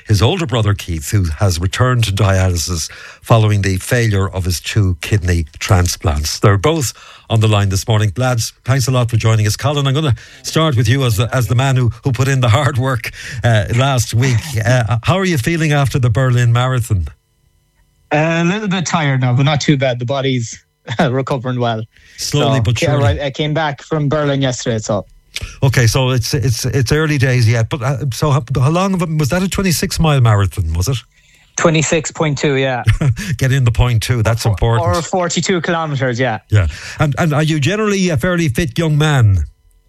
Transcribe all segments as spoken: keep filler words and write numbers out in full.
his older brother Keith, who has returned to dialysis following the failure of his two kidney transplants. They're both on the line this morning. Lads, thanks a lot for joining us. Colin, I'm going to start with you as the, as the man who, who put in the hard work uh, last week. Uh, how are you feeling after the Berlin Marathon? Uh, a little bit tired now, but not too bad. The body's recovering well. Slowly so, but surely. Yeah, right, I came back from Berlin yesterday, so... Okay, so it's it's it's early days yet, but uh, so how, how long of it was that? A twenty-six mile marathon, was it? twenty-six point two, yeah. Get in the point two, that's important. Or forty-two kilometres, yeah. Yeah, and and are you generally a fairly fit young man?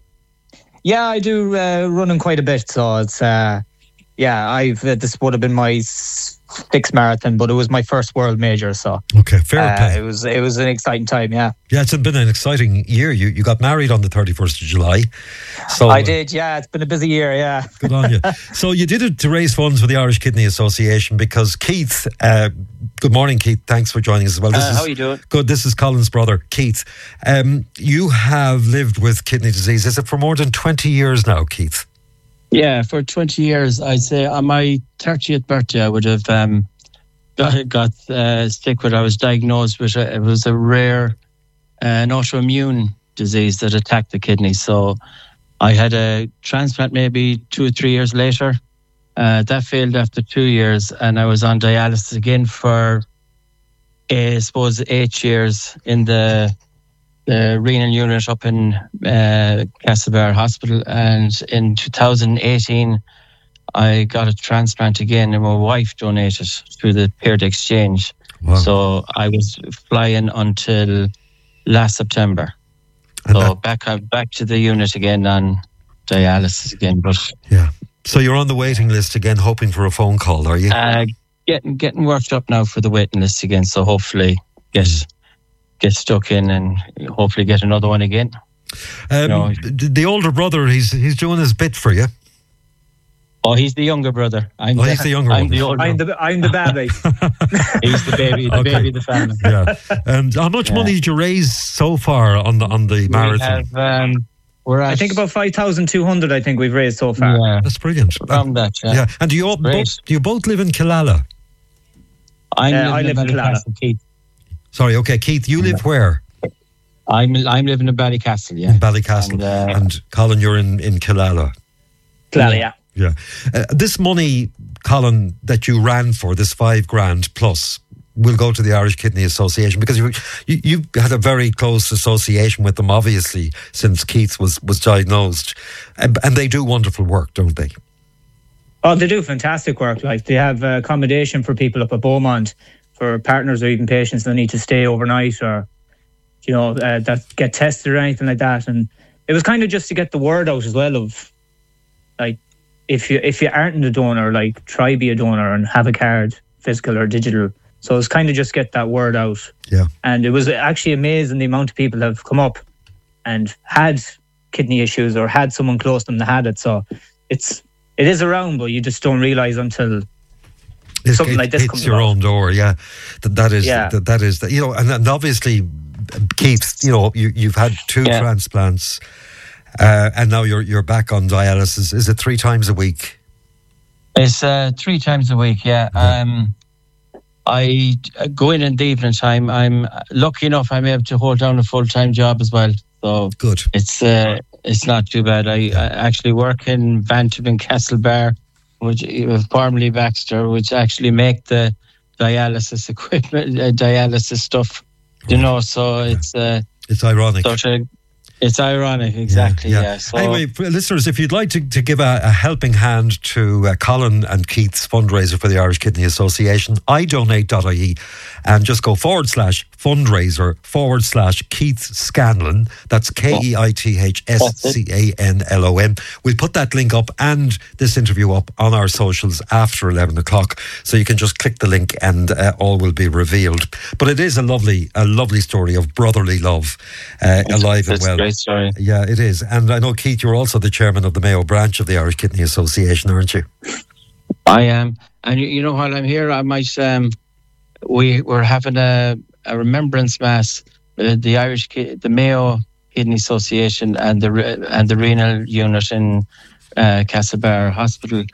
Yeah, I do uh, running quite a bit, so it's uh, yeah. I've uh, this would have been my sixth marathon, but it was my first world major, so okay, fair uh, play. It was it was an exciting time, yeah. Yeah, it's been an exciting year. You you got married on the thirty-first of July. So I did, yeah. It's been a busy year, yeah. Good on you. So you did it to raise funds for the Irish Kidney Association because Keith. Uh, good morning, Keith. Thanks for joining us as well. This uh, is, how are you doing? Good. This is Colin's brother, Keith. Um, you have lived with kidney disease. Is it for more than twenty years now, Keith? Yeah, for twenty years. I'd say on my thirtieth birthday, I would have um, got, got uh, sick with. I was diagnosed with a, it was a rare uh, an autoimmune disease that attacked the kidney. So I had a transplant maybe two or three years later. Uh, that failed after two years, and I was on dialysis again for, uh, I suppose, eight years in the the renal unit up in uh, Castlebar Hospital. And in two thousand eighteen, I got a transplant again, and my wife donated through the Paired Exchange. Wow. So I was flying until last September. And so that, back back to the unit again on dialysis again. But yeah. So you're on the waiting list again, hoping for a phone call, are you? Uh, getting getting worked up now for the waiting list again. So hopefully get mm. get stuck in and hopefully get another one again. Um, you know, the older brother, he's he's doing his bit for you. Oh, he's the younger brother. I'm oh, the, he's the younger I'm one. The older. I'm the I'm the baby. He's the baby. The okay. baby of the family. Yeah. And how much yeah. money did you raise so far on the on the we marathon? Have, um, we're at, I think about five thousand two hundred. I think we've raised so far. Yeah, that's brilliant. From that, yeah. yeah. And do you all both, do you both live in Killala? I'm uh, I live in Killala. Keith. Sorry. Okay, Keith, you live where? I'm I'm living in Ballycastle. Yeah, in Ballycastle. And, uh, and Colin, you're in in Killala. Killala, yeah. Yeah. Uh, this money, Colin, that you ran for, this five grand plus, will go to the Irish Kidney Association because you, you you had a very close association with them, obviously, since Keith was, was diagnosed. And, and they do wonderful work, don't they? Oh, they do fantastic work. Like, they have uh, accommodation for people up at Beaumont, for partners or even patients that need to stay overnight or, you know, uh, that get tested or anything like that. And it was kind of just to get the word out as well of, like, if you if you aren't a donor, like, try be a donor and have a card, physical or digital. So it's kind of just get that word out. Yeah. And it was actually amazing the amount of people that have come up and had kidney issues or had someone close to them that had it. So it's it is around, but you just don't realise until it, something it, like this hits comes your about. own door. Yeah, that that is yeah. that, that is you know, and, and obviously, Keith, you know, you you've had two yeah. transplants. Uh, and now you're you're back on dialysis. Is it three times a week? It's uh, three times a week. Yeah. yeah. Um, I go in in the evening time. I'm lucky enough I'm able to hold down a full time job as well. So good. It's uh, it's not too bad. I, I actually work in Bantam and Castlebar, which formerly Baxter, which actually make the dialysis equipment, uh, dialysis stuff. Right. You know, so yeah. it's uh, it's ironic. Such a, It's ironic, exactly. Yeah. yeah. yeah. So, anyway, listeners, if you'd like to, to give a, a helping hand to uh, Colin and Keith's fundraiser for the Irish Kidney Association, i donate dot I E and just go forward slash fundraiser forward slash Keith Scanlon. That's K E I T H S C A N L O N. We'll put that link up and this interview up on our socials after eleven o'clock, so you can just click the link and uh, all will be revealed. But it is a lovely, a lovely story of brotherly love, uh, alive and well. Sorry. Yeah, it is. And I know, Keith, you're also the chairman of the Mayo branch of the Irish Kidney Association, aren't you? I am. And you, you know, while I'm here, I might, um, we, we're having a, a remembrance mass, uh, the Irish, the Mayo Kidney Association and the and the renal unit in uh, Castlebar Hospital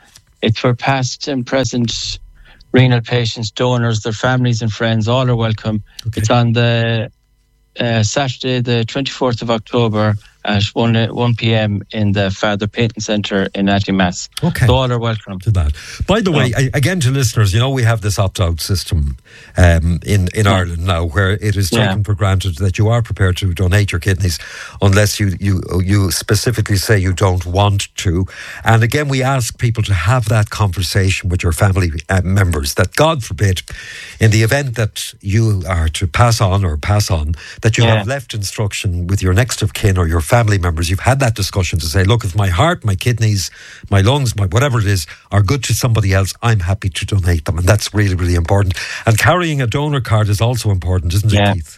It's for past and present renal patients, donors, their families and friends. All are welcome. Okay. It's on the uh, Saturday, the twenty-fourth of October at one p.m. in the Father Peyton Centre in Attymass. Okay. So all are welcome to that. By the way, yeah. again to listeners, you know, we have this opt-out system um, in, in yeah. Ireland now where it is taken yeah. for granted that you are prepared to donate your kidneys unless you, you, you specifically say you don't want to. And again, we ask people to have that conversation with your family uh, members, that God forbid, in the event that you are to pass on or pass on, that you yeah. have left instruction with your next of kin or your family members. You've had that discussion to say, look, if my heart, my kidneys, my lungs, my whatever it is, are good to somebody else, I'm happy to donate them. And that's really, really important. And carrying a donor card is also important, isn't yeah. it, Keith?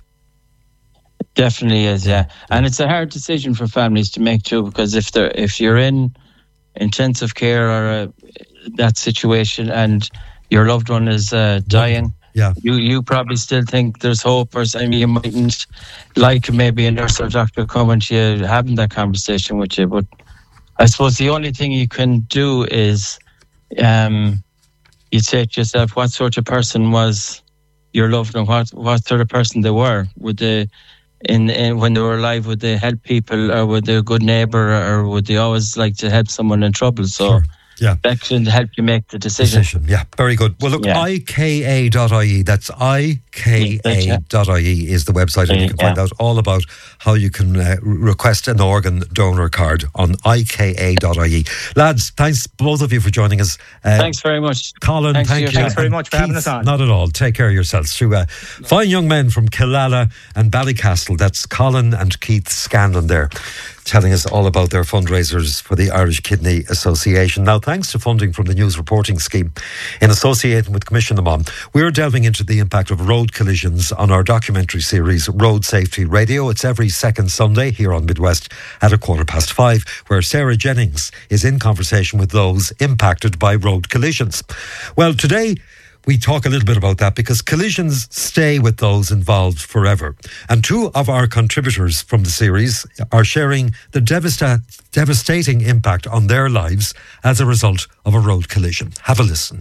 It definitely is, yeah. And it's a hard decision for families to make too, because if they're if you're in intensive care or a, that situation and your loved one is uh, dying, yeah. You you probably still think there's hope, or I mean, you mightn't like maybe a nurse or doctor coming to you having that conversation with you. But I suppose the only thing you can do is um, you'd say to yourself, what sort of person was your loved one? What what sort of person they were? Would they, in, in when they were alive, would they help people, or would they a good neighbour, or would they always like to help someone in trouble? So. Sure. Yeah. That can help you make the decision. decision. Yeah, very good. Well, look, yeah. I K A dot I E, that's I K A dot I E is the website, and you can find yeah. out all about how you can uh, request an organ donor card on I K A dot I E. Lads, thanks both of you for joining us. Uh, thanks very much. Colin, thanks thank you. Thanks very much for Keith, having us on. Not at all. Take care of yourselves. To uh, fine young men from Killala and Ballycastle, that's Colin and Keith Scanlon there, telling us all about their fundraisers for the Irish Kidney Association. Now, thanks to funding from the News Reporting Scheme in association with Commission Amon, we're delving into the impact of road collisions on our documentary series Road Safety Radio. It's every second Sunday here on Midwest at a quarter past five, where Sarah Jennings is in conversation with those impacted by road collisions. Well, today we talk a little bit about that because collisions stay with those involved forever. And two of our contributors from the series are sharing the devasta- devastating impact on their lives as a result of a road collision. Have a listen.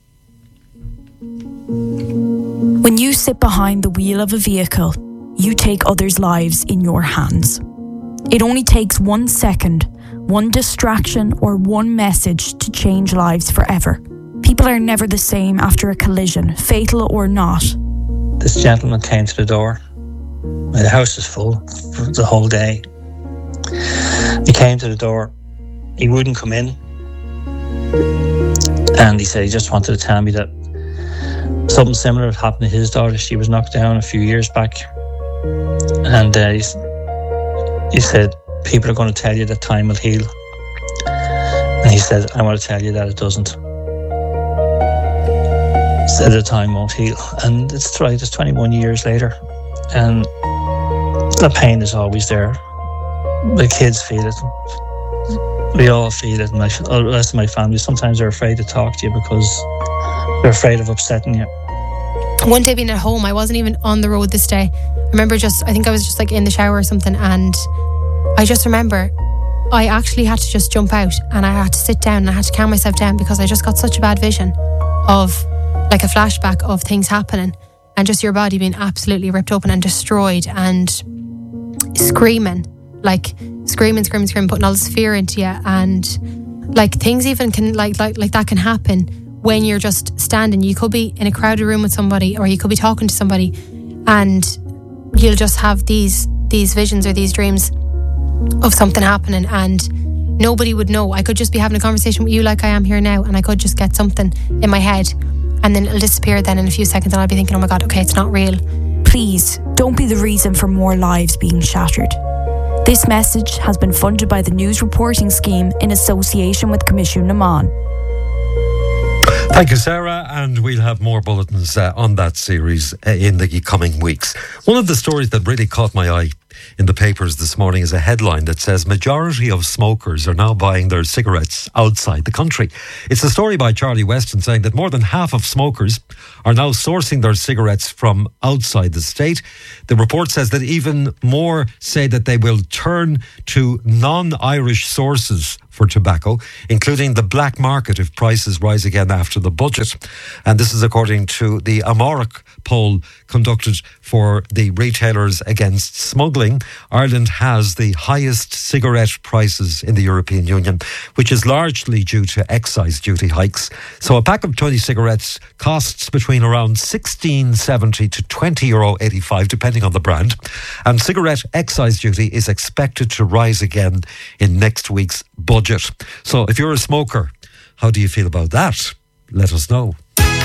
When you sit behind the wheel of a vehicle, you take others' lives in your hands. It only takes one second, one distraction, or one message to change lives forever. People are never the same after a collision, fatal or not. This gentleman came to the door. The house was full for the whole day. He came to the door. He wouldn't come in. And he said he just wanted to tell me that something similar had happened to his daughter. She was knocked down a few years back. And uh, he said, people are going to tell you that time will heal. And he said, I want to tell you that it doesn't. Said the time won't heal. And it's right, it's twenty-one years later. And the pain is always there. The kids feel it. We all feel it. And my, the rest of my family, sometimes they're afraid to talk to you because they're afraid of upsetting you. One day being at home, I wasn't even on the road this day. I remember just, I think I was just like in the shower or something, and I just remember I actually had to just jump out and I had to sit down and I had to calm myself down because I just got such a bad vision of like a flashback of things happening and just your body being absolutely ripped open and destroyed and screaming, like screaming, screaming, screaming, putting all this fear into you. And like things even can like, like, like that can happen when you're just standing. You could be in a crowded room with somebody, or you could be talking to somebody, and you'll just have these, these visions or these dreams of something happening, and nobody would know. I could just be having a conversation with you like I am here now, and I could just get something in my head, and then it'll disappear then in a few seconds, and I'll be thinking, oh my God, okay, it's not real. Please, don't be the reason for more lives being shattered. This message has been funded by the News Reporting Scheme in association with Commission Amon. Thank you, Sarah, and we'll have more bulletins uh, on that series uh, in the coming weeks. One of the stories that really caught my eye in the papers this morning is a headline that says majority of smokers are now buying their cigarettes outside the country. It's a story by Charlie Weston saying that more than half of smokers are now sourcing their cigarettes from outside the state. The report says that even more say that they will turn to non-Irish sources for tobacco, including the black market if prices rise again after the budget. And this is according to the Amárach poll conducted for the Retailers Against Smuggling. Ireland has the highest cigarette prices in the European Union, which is largely due to excise duty hikes. So a pack of twenty cigarettes costs between around sixteen seventy to twenty euro eighty-five, depending on the brand. And cigarette excise duty is expected to rise again in next week's budget. So if you're a smoker, how do you feel about that? Let us know.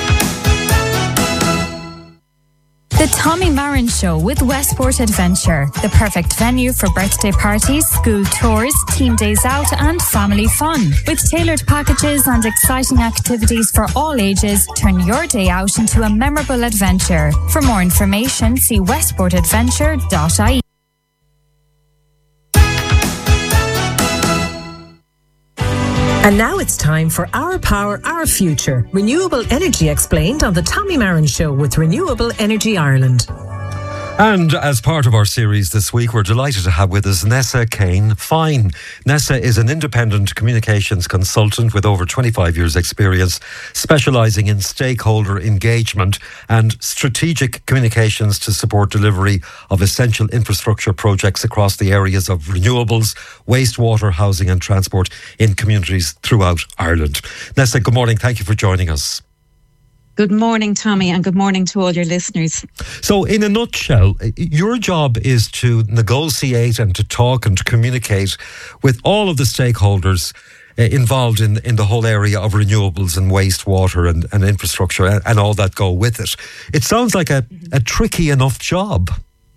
The Tommy Marin Show with Westport Adventure, the perfect venue for birthday parties, school tours, team days out and family fun. With tailored packages and exciting activities for all ages, turn your day out into a memorable adventure. For more information, see westport adventure dot I E. And now it's time for Our Power, Our Future. Renewable energy explained on the Tommy Marin Show with Renewable Energy Ireland. And as part of our series this week, we're delighted to have with us Nessa Kane-Fine. Nessa is an independent communications consultant with over twenty-five years' experience, specialising in stakeholder engagement and strategic communications to support delivery of essential infrastructure projects across the areas of renewables, wastewater, housing and transport in communities throughout Ireland. Nessa, good morning. Thank you for joining us. Good morning, Tommy, and good morning to all your listeners. So, in a nutshell, your job is to negotiate and to talk and to communicate with all of the stakeholders uh, involved in, in the whole area of renewables and wastewater and, and infrastructure and, and all that go with it. It sounds like a, a tricky enough job.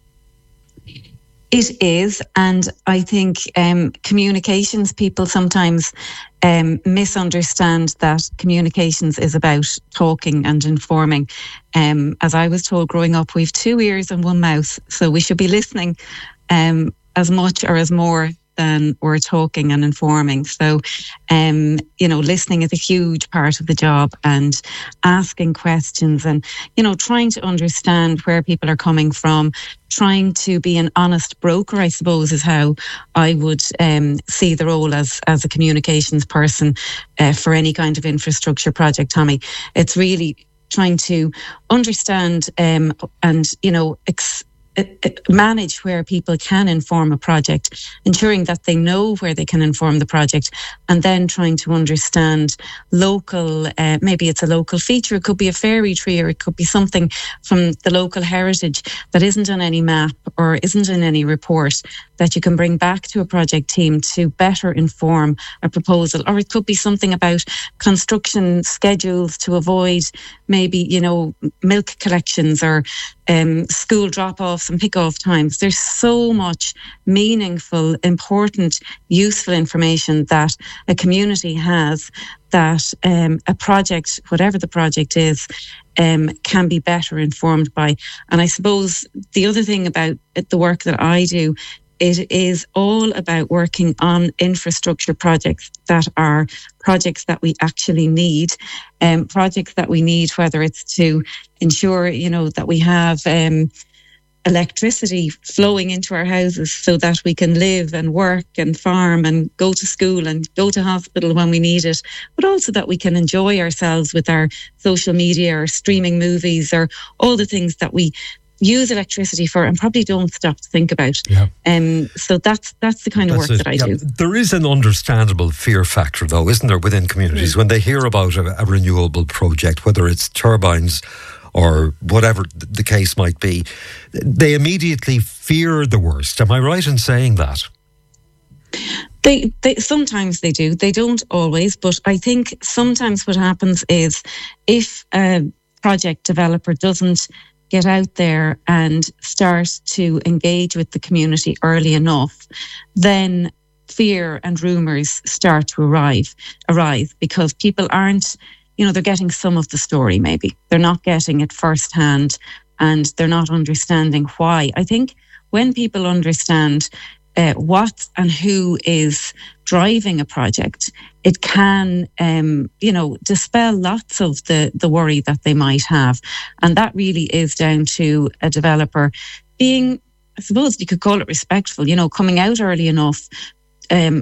It is, and I think um, communications people sometimes um, misunderstand that communications is about talking and informing. Um, as I was told growing up, we've two ears and one mouth, so we should be listening um, as much or as more than we're talking and informing. So, um, you know, listening is a huge part of the job, and asking questions and, you know, trying to understand where people are coming from, trying to be an honest broker, I suppose, is how I would um, see the role as, as a communications person uh, for any kind of infrastructure project, Tommy. It's really trying to understand um, and, you know, ex- manage where people can inform a project, ensuring that they know where they can inform the project, and then trying to understand local, uh, maybe it's a local feature, it could be a fairy tree, or it could be something from the local heritage that isn't on any map or isn't in any report, that you can bring back to a project team to better inform a proposal. Or it could be something about construction schedules to avoid maybe, you know, milk collections or um, school drop-offs and pick-off times. There's so much meaningful, important, useful information that a community has that um, a project, whatever the project is, um, can be better informed by. And I suppose the other thing about the work that I do, it is all about working on infrastructure projects that are projects that we actually need, um, projects that we need, whether it's to ensure, you know, that we have um, electricity flowing into our houses so that we can live and work and farm and go to school and go to hospital when we need it, but also that we can enjoy ourselves with our social media or streaming movies or all the things that we use electricity for and probably don't stop to think about. Yeah. Um, so that's that's the kind of that's work it. that I yeah. do. There is an understandable fear factor, though, isn't there, within communities, mm. when they hear about a, a renewable project, whether it's turbines or whatever the case might be, they immediately fear the worst. Am I right in saying that? They, they sometimes they do. They don't always, but I think sometimes what happens is if a project developer doesn't get out there and start to engage with the community early enough, then fear and rumours start to arrive, arise because people aren't, you know, they're getting some of the story maybe. They're not getting it firsthand and they're not understanding why. I think when people understand uh, what and who is driving a project, it can, um, you know, dispel lots of the, the worry that they might have. And that really is down to a developer being, I suppose you could call it respectful, you know, coming out early enough, um,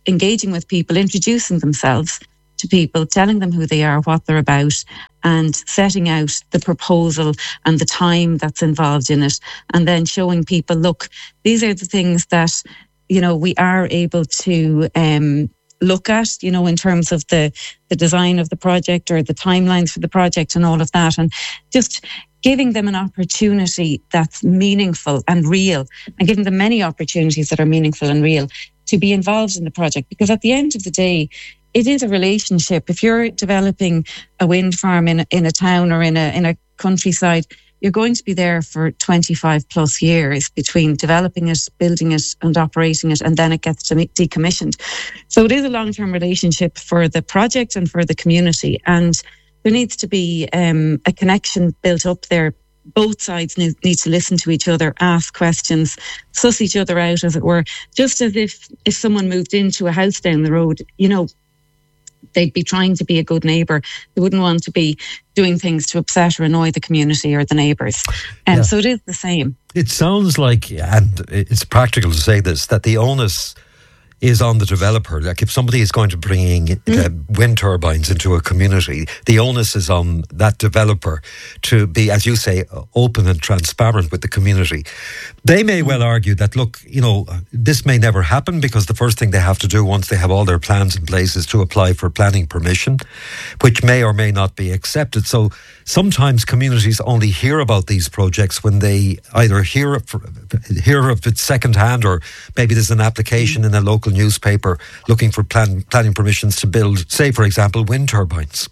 engaging with people, introducing themselves to people, telling them who they are, what they're about, and setting out the proposal and the time that's involved in it, and then showing people, look, these are the things that, you know, we are able to um, look at, you know, in terms of the, the design of the project or the timelines for the project and all of that, and just giving them an opportunity that's meaningful and real, and giving them many opportunities that are meaningful and real to be involved in the project. Because at the end of the day, it is a relationship. If you're developing a wind farm in a, in a town or in a in a countryside, you're going to be there for twenty-five plus years between developing it, building it and operating it, and then it gets decommissioned. So it is a long-term relationship for the project and for the community. And there needs to be um, a connection built up there. Both sides need, need to listen to each other, ask questions, suss each other out, as it were. Just as if, if someone moved into a house down the road, you know, they'd be trying to be a good neighbour. They wouldn't want to be doing things to upset or annoy the community or the neighbours. And um, yeah. So it is the same. It sounds like, and it's practical to say this, that the onus is on the developer. Like if somebody is going to bring uh, mm. wind turbines into a community, the onus is on that developer to be, as you say, open and transparent with the community. They may well argue that, look, you know, this may never happen because the first thing they have to do once they have all their plans in place is to apply for planning permission, which may or may not be accepted. So sometimes communities only hear about these projects when they either hear of, hear of it secondhand, or maybe there's an application in a local newspaper looking for plan, planning permissions to build, say, for example, wind turbines.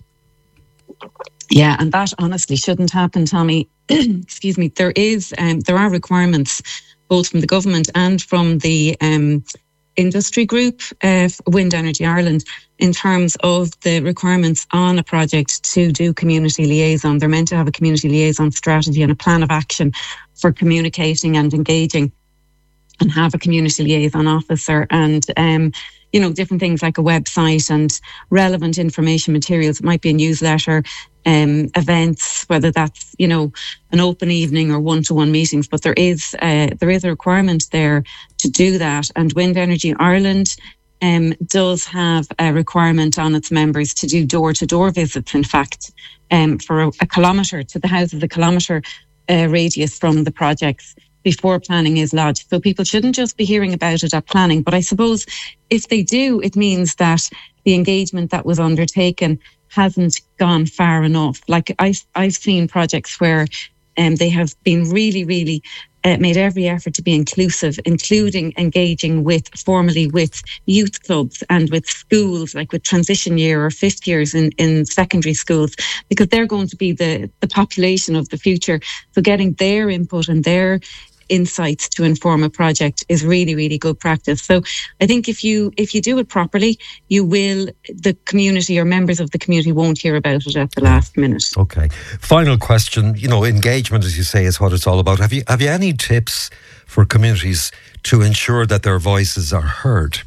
Yeah, and that honestly shouldn't happen, Tommy. Excuse me. There is, um, there are requirements both from the government and from the um, industry group, uh, Wind Energy Ireland, in terms of the requirements on a project to do community liaison. They're meant to have a community liaison strategy and a plan of action for communicating and engaging, and have a community liaison officer, and um, you know, different things like a website and relevant information materials. It might be a newsletter, um, events, whether that's, you know, an open evening or one-to-one meetings. But there is uh, there is a requirement there to do that. And Wind Energy Ireland um, does have a requirement on its members to do door-to-door visits, in fact, um, for a, a kilometre, to the houses, a kilometre uh, radius from the projects, before planning is lodged. So people shouldn't just be hearing about it at planning. But I suppose if they do, it means that the engagement that was undertaken hasn't gone far enough. Like I, I've seen projects where um, they have been really, really uh, made every effort to be inclusive, including engaging with formally with youth clubs and with schools, like with transition year or fifth years in, in secondary schools, because they're going to be the, the population of the future. So getting their input and their insights to inform a project is really, really good practice. So I think if you if you do it properly, you will, the community or members of the community won't hear about it at the last minute. Okay. Final question. You know, engagement, as you say, is what it's all about. Have you have you any tips for communities to ensure that their voices are heard?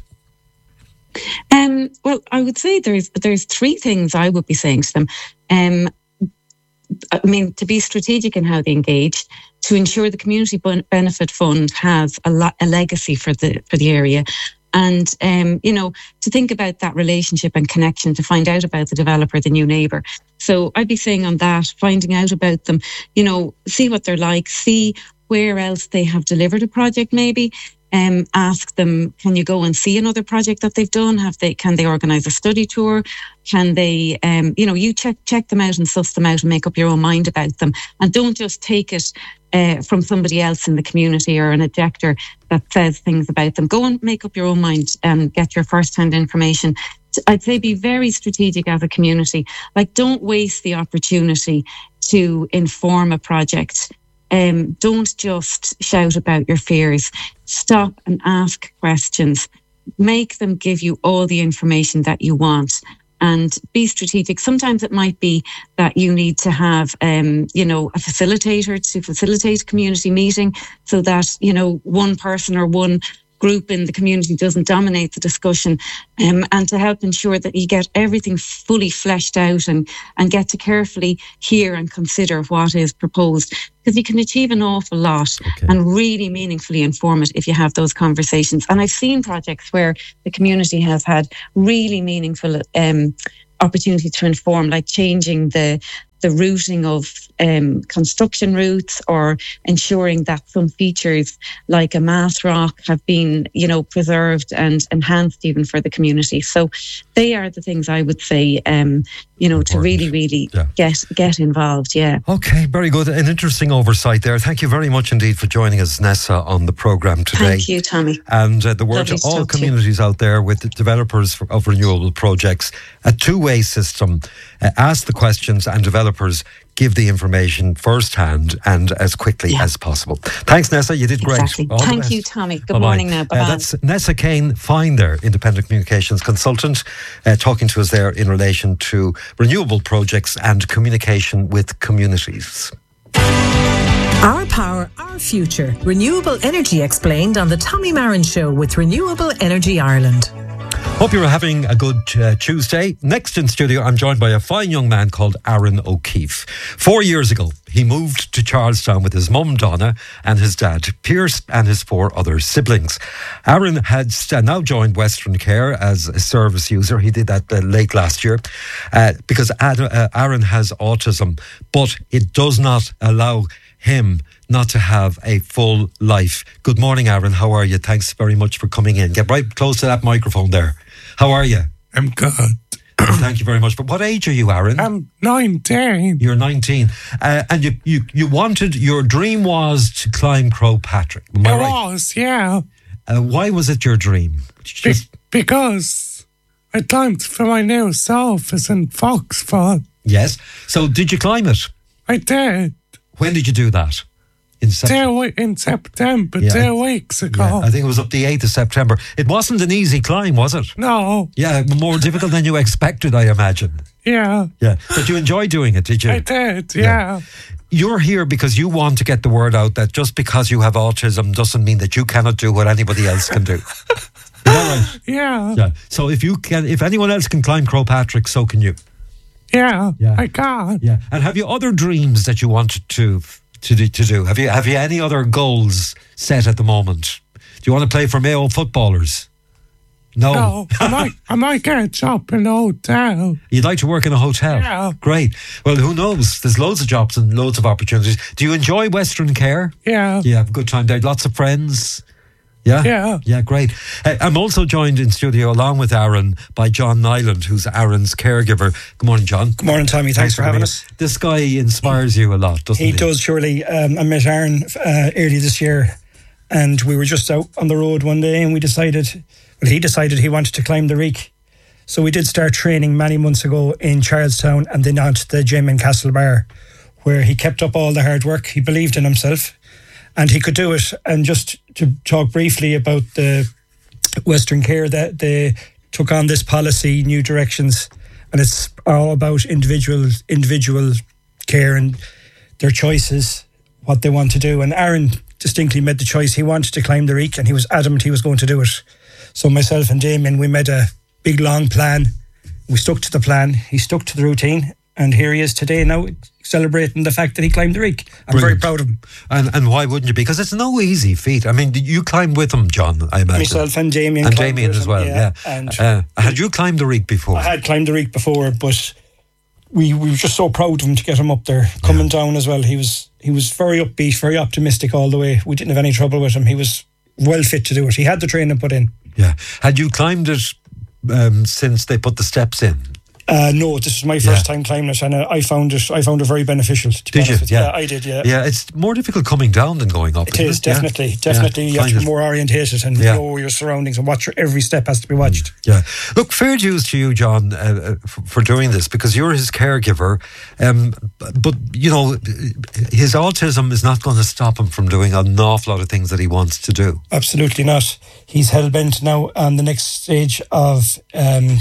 Um, well, I would say there's there's three things I would be saying to them. Um, I mean, to be strategic in how they engage, to ensure the Community Benefit Fund has a, lo- a legacy for the for the area, and um, you know, to think about that relationship and connection, to find out about the developer, the new neighbour. So I'd be saying on that, finding out about them, you know, see what they're like, see where else they have delivered a project, maybe. Um, ask them, can you go and see another project that they've done? Have they? Can they organise a study tour? Can they, um, you know, you check check them out and suss them out and make up your own mind about them. And don't just take it uh, from somebody else in the community or an objector that says things about them. Go and make up your own mind and get your first-hand information. I'd say be very strategic as a community. Like, don't waste the opportunity to inform a project. Um, don't just shout about your fears. Stop and ask questions. Make them give you all the information that you want, and be strategic. Sometimes it might be that you need to have, um, you know, a facilitator to facilitate a community meeting, so that, you know, one person or one group in the community doesn't dominate the discussion, um, and to help ensure that you get everything fully fleshed out and, and get to carefully hear and consider what is proposed. Because you can achieve an awful lot okay. and really meaningfully inform it if you have those conversations. And I've seen projects where the community has had really meaningful um, opportunity to inform, like changing the the routing of um, construction routes, or ensuring that some features like a mass rock have been, you know, preserved and enhanced even for the community. So they are the things I would say, um, you know, Important. to really, really yeah. get get involved. Yeah. Okay, very good. An interesting oversight there. Thank you very much indeed for joining us, Nessa, on the programme today. Thank you, Tommy. And uh, the word Lovely to all communities out there with the developers of renewable projects, a two-way system. Uh, ask the questions and developers give the information firsthand and as quickly yeah. as possible. Thanks, Nessa. You did great. Exactly. All Thank you, Tommy. Good Bye-bye. morning now. Bye-bye. Uh, that's Nessa Kane Finder, Independent Communications Consultant, uh, talking to us there in relation to renewable projects and communication with communities. Our power, our future. Renewable energy explained on the Tommy Marin Show with Renewable Energy Ireland. Hope you're having a good uh, Tuesday. Next in studio, I'm joined by a fine young man called Aaron O'Keefe. Four years ago, he moved to Charlestown with his mum, Donna, and his dad, Pierce, and his four other siblings. Aaron had now joined Western Care as a service user. He did that uh, late last year uh, because Ad- uh, Aaron has autism, but it does not allow him not to have a full life. Good morning, Aaron. How are you? Thanks very much for coming in. Get right close to that microphone there. How are you? I'm good. Thank you very much. But what age are you, Aaron? I'm nineteen. You're nineteen. Uh, and you, you, you wanted, your dream was to climb Croagh Patrick. Am I it right? was, yeah. Uh, why was it your dream? Be- because I climbed for my new office in Foxford. Yes. So did you climb it? I did. When did you do that? In September. Two, in September, yeah. two weeks ago. Yeah, I think it was up the eighth of September. It wasn't an easy climb, was it? No. Yeah, more difficult than you expected, I imagine. Yeah. Yeah. But you enjoyed doing it, did you? I did, yeah. yeah. You're here because you want to get the word out that just because you have autism doesn't mean that you cannot do what anybody else can do. Is that right? Yeah. Yeah. So if you can, if anyone else can climb Croagh Patrick, so can you. Yeah, yeah, I can. Yeah. And have you other dreams that you wanted to to do, to do? Have you have you any other goals set at the moment? Do you want to play for Mayo footballers? No. No, I might, I might get a job in a hotel. You'd like to work in a hotel? Yeah. Great. Well, who knows? There's loads of jobs and loads of opportunities. Do you enjoy Western Care? Yeah. Yeah, have a good time there. Lots of friends. Yeah? Yeah. Yeah, great. Uh, I'm also joined in studio along with Aaron by John Nyland, who's Aaron's caregiver. Good morning, John. Good morning, Tommy. Thanks, Thanks for, for having us. This guy inspires you a lot, doesn't he? He does, surely. Um, I met Aaron uh, early this year, and we were just out on the road one day, and we decided, well, he decided he wanted to climb the Reek. So we did start training many months ago in Charlestown, and then on to the gym in Castlebar, where he kept up all the hard work. He believed in himself, and he could do it. And just to talk briefly about the Western Care, that they took on this policy, New Directions, and it's all about individual individual care and their choices, what they want to do. And Aaron distinctly made the choice. He wanted to climb the Reek, and he was adamant he was going to do it. So myself and Damien, we made a big, long plan. We stuck to the plan. He stuck to the routine. And here he is today now, celebrating the fact that he climbed the Reek. I'm Brilliant. very proud of him. And and why wouldn't you be? Because it's no easy feat. I mean, you climbed with him, John, I imagine. Myself and Damien. And Damien as well, yeah. yeah. And uh, had you climbed the Reek before? I had climbed the Reek before, but we, we were just so proud of him to get him up there. Coming yeah. down as well, he was he was very upbeat, very optimistic all the way. We didn't have any trouble with him. He was well fit to do it. He had the training put in. Yeah. Had you climbed it um, since they put the steps in? Uh, no, this is my first yeah. time climbing it, and I found it. I found it very beneficial. To did you? Yeah. yeah, I did. Yeah, yeah. It's more difficult coming down than going up. It is it? definitely, yeah. definitely. Yeah. You have to be more orientated and yeah. know your surroundings and watch your, every step has to be watched. Mm. Yeah. Look, fair dues to you, John, uh, for, for doing this because you're his caregiver. Um, but you know, his autism is not going to stop him from doing an awful lot of things that he wants to do. Absolutely not. He's hell bent now on the next stage of. Um,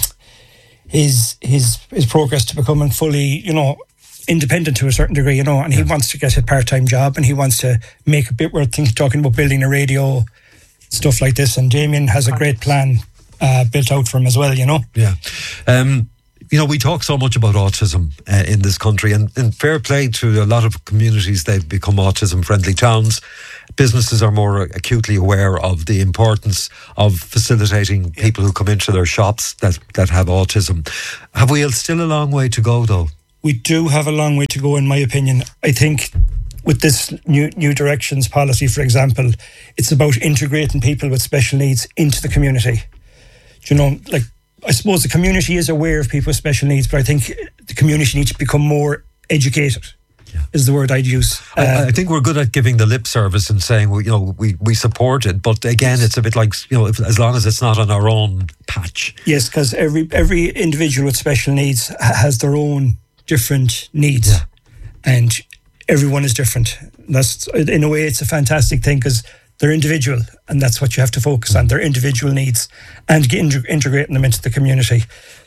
His his his progress to becoming fully, you know, independent to a certain degree, you know, and he yeah. wants to get a part-time job and he wants to make a bit. We're thinking, talking about building a radio stuff like this. And Damien has a great plan uh, built out for him as well, you know. Yeah. Um, you know, we talk so much about autism uh, in this country, and, and fair play to a lot of communities, they've become autism-friendly towns. Businesses are more acutely aware of the importance of facilitating people who come into their shops that, that have autism. Have we still a long way to go, though? We do have a long way to go, in my opinion. I think with this new new directions policy, for example, it's about integrating people with special needs into the community. Do you know, like, I suppose the community is aware of people with special needs, but I think the community needs to become more educated. Yeah. Is the word I'd use. I, uh, I think we're good at giving the lip service and saying, well, you know, we, we support it, but again, it's a bit like, you know, if, as long as it's not on our own patch. Yes, because every every individual with special needs has their own different needs, yeah. and everyone is different. That's, in a way, it's a fantastic thing because they're individual, and that's what you have to focus on, their individual needs, and get, integrating them into the community.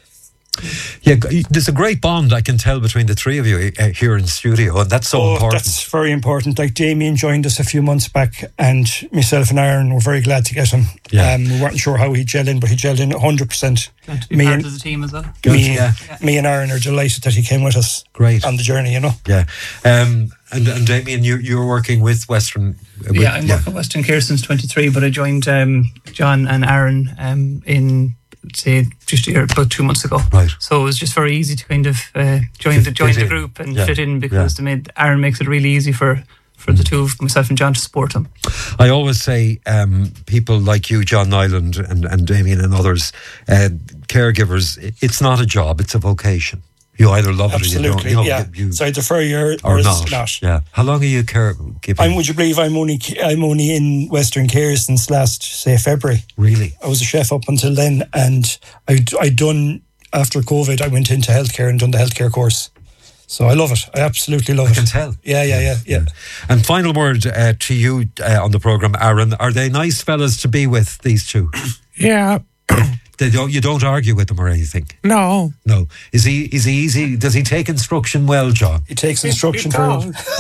Yeah, there's a great bond, I can tell, between the three of you uh, here in studio, and that's so oh, important. That's very important. Like, Damien joined us a few months back, and myself and Aaron were very glad to get him. Yeah. Um, we weren't sure how he gelled in, but he gelled in one hundred percent. Glad to be me part and, of the team as well. Me, yeah. yeah. me and Aaron are delighted that he came with us. Great. On the journey, you know. Yeah. Um, and, and Damien, you, you're working with Western... Uh, with, yeah, I'm yeah. working with Western Care since twenty-three, but I joined um, John and Aaron um, in... say just about two months ago. Right. So it was just very easy to kind of uh, join the join the group and yeah. fit in because yeah. they made Aaron makes it really easy for for mm. the two of myself and John to support him. I always say um, people like you, John Nyland and, and Damien and others, uh, caregivers, it's not a job, it's a vocation. You either love Absolutely, it or you don't. You know, yeah. you, so either for you or, or or not. not. Yeah. How long are you caregiving? I'm, would you believe I'm only I'm only in Western Care since last, say, February. Really? I was a chef up until then, and I'd, I'd done, after COVID, I went into healthcare and done the healthcare course. So I love it. I absolutely love I it. I can tell. Yeah, yeah, yeah, yeah. And final word uh, to you uh, on the programme, Aaron. Are they nice fellas to be with, these two? Yeah. They don't, you don't argue with them or anything? No. No. Is he Is he easy? Does he take instruction well, John? He takes instruction well.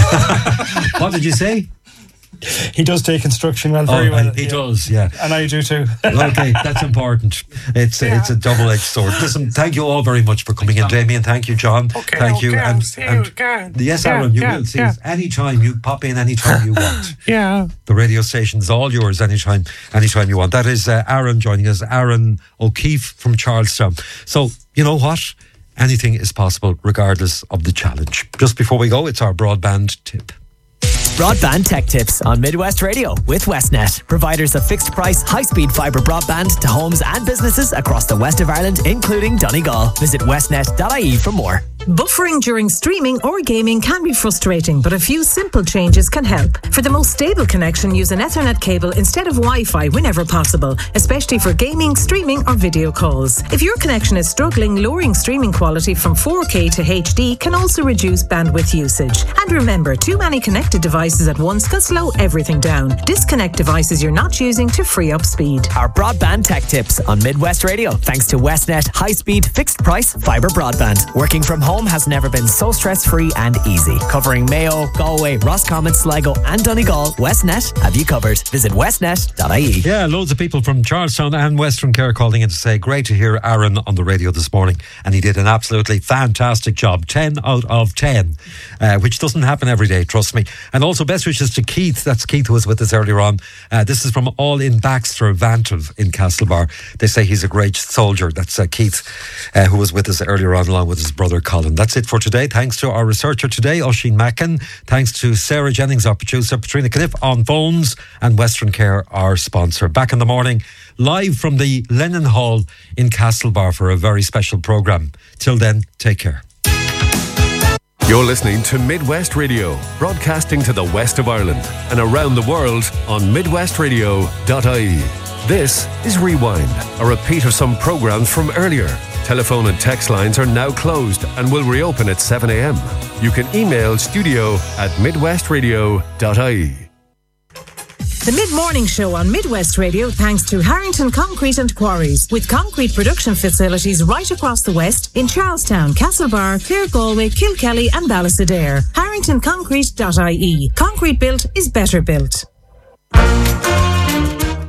What did you say? He does take instruction well, very oh, well. He yeah. does, yeah. And I do too. Okay, that's important. It's yeah. it's a double-edged sword. Listen, thank you all very much for coming in, Damien. Thank you, John. Okay, thank okay, you. I'll And, see you and again. Yes, yeah, Aaron, you yeah, will see yeah. us anytime. You pop in anytime you want. Yeah. The radio station's all yours anytime, anytime you want. That is uh, Aaron joining us, Aaron O'Keefe from Charlestown. So, you know what? Anything is possible regardless of the challenge. Just before we go, it's our broadband tip. Broadband Tech Tips on Midwest Radio with Westnet, providers of fixed price, high speed fibre broadband to homes and businesses across the west of Ireland, including Donegal. Visit westnet dot I E for more. Buffering during streaming or gaming can be frustrating, but a few simple changes can help. For the most stable connection, use an Ethernet cable instead of Wi-Fi whenever possible, especially for gaming, streaming or video calls. If your connection is struggling, lowering streaming quality from four K to H D can also reduce bandwidth usage. And remember, too many connected devices at once can slow everything down. Disconnect devices you're not using to free up speed. Our broadband tech tips on Midwest Radio, thanks to Westnet high-speed, fixed-price fibre broadband. Working from home has never been so stress-free and easy. Covering Mayo, Galway, Roscommon, Sligo and Donegal, Westnet have you covered. Visit westnet dot I E. Yeah, loads of people from Charlestown and Western Care calling in to say great to hear Aaron on the radio this morning, and he did an absolutely fantastic job. ten out of ten, uh, which doesn't happen every day, trust me. And also best wishes to Keith. That's Keith who was with us earlier on. Uh, this is from All in Baxter Vantive in Castlebar. They say he's a great soldier. That's uh, Keith uh, who was with us earlier on along with his brother Colin. That's it for today. Thanks to our researcher today, Oisin Mackin. Thanks to Sarah Jennings, our producer, Patrina Kniff on phones, and Western Care, our sponsor. Back in the morning, live from the Lennon Hall in Castlebar for a very special programme. Till then, take care. You're listening to Midwest Radio, broadcasting to the west of Ireland and around the world on midwest radio dot I E. This is Rewind, a repeat of some programmes from earlier. Telephone and text lines are now closed and will reopen at seven a.m. You can email studio at midwest radio dot I E. The Mid-Morning Show on Midwest Radio, thanks to Harrington Concrete and Quarries, with concrete production facilities right across the west in Charlestown, Castlebar, Clare Galway, Kilkelly and Ballisadair. harrington concrete dot I E. Concrete built is better built.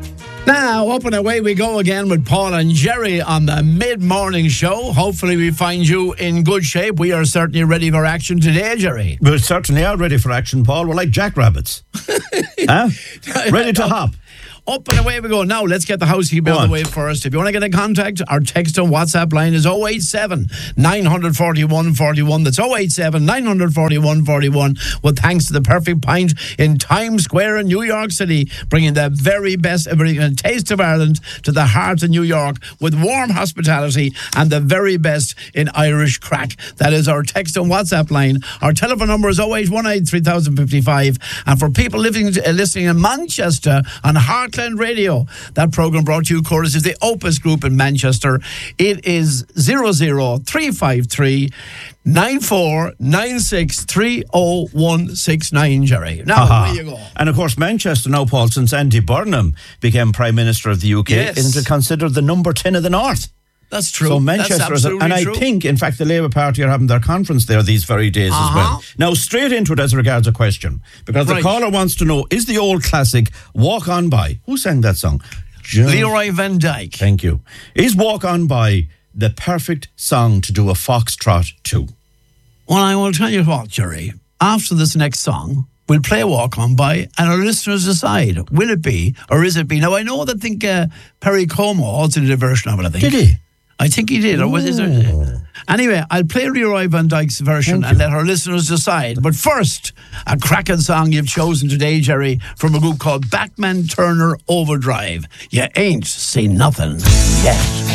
Now, up and away we go again with Paul and Jerry on the mid-morning show. Hopefully we find you in good shape. We are certainly ready for action today, Jerry. We certainly are ready for action, Paul. We're like jackrabbits. Huh? Ready to hop. Up and away we go. Now, let's get the housekeeping out of the way first. If you want to get in contact, our text and WhatsApp line is oh eight seven, nine four one, four one. That's oh eight seven, nine four one, four one. Well, thanks to the Perfect Pint in Times Square in New York City, bringing the very best, bringing a taste of Ireland to the heart of New York with warm hospitality and the very best in Irish crack. That is our text and WhatsApp line. Our telephone number is oh eight one eight, three thousand fifty-five. And for people living, uh, listening in Manchester on Heartland Radio, that programme brought to you courtesy of the Opus Group in Manchester. It is zero zero three five three, nine four nine six, three oh one six nine, Jerry. Now, uh-huh. there you go. And of course, Manchester now, Paul, since Andy Burnham became Prime Minister of the U K, Yes. isn't considered the number ten of the North. That's true. So That's Manchester, is a, absolutely and I true. think, in fact, the Labour Party are having their conference there these very days Uh-huh. as well. Now, straight into it as regards a question, because Right. the caller wants to know, is the old classic Walk On By? Who sang that song? Just, Leroy Van Dyke. Thank you. Is Walk On By the perfect song to do a foxtrot to? Well, I will tell you what, Jerry. After this next song, we'll play Walk On By, and our listeners decide, will it be or is it be? Now, I know that I think uh, Perry Como also did a version of it, I think. Did he? I think he did. Or was it? Anyway, I'll play Leroy Van Dyke's version and let our listeners decide. But first, a cracking song you've chosen today, Jerry, from a group called Backman Turner Overdrive. You ain't seen nothing yet.